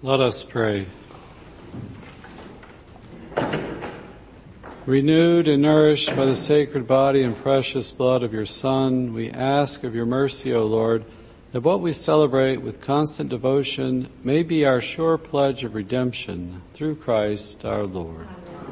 Let us pray. Renewed and nourished by the sacred body and precious blood of your Son, we ask of your mercy, O Lord, that what we celebrate with constant devotion may be our sure pledge of redemption through Christ our Lord.